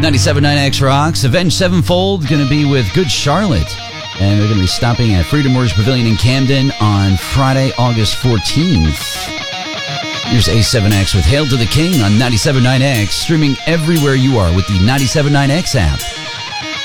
97.9X Rocks. Avenged Sevenfold going to be with Good Charlotte. And they're going to be stopping at Freedom Warriors Pavilion in Camden on Friday, August 14th. Here's A7X with Hail to the King on 97.9X. Streaming everywhere you are with the 97.9X app.